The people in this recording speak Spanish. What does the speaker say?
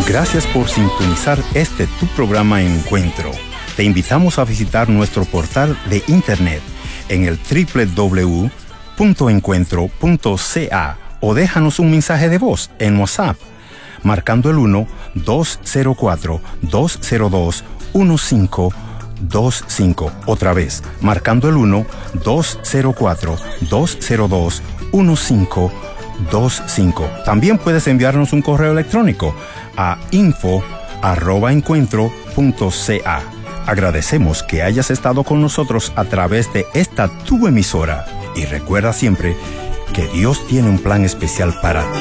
Gracias por sintonizar tu programa Encuentro. Te invitamos a visitar nuestro portal de internet en el www.encuentro.ca o déjanos un mensaje de voz en WhatsApp marcando el 1-204-202-1525. Otra vez, marcando el 1-204-202-1525. También puedes enviarnos un correo electrónico a info@encuentro.ca. Agradecemos que hayas estado con nosotros a través de esta tu emisora y recuerda siempre que Dios tiene un plan especial para ti.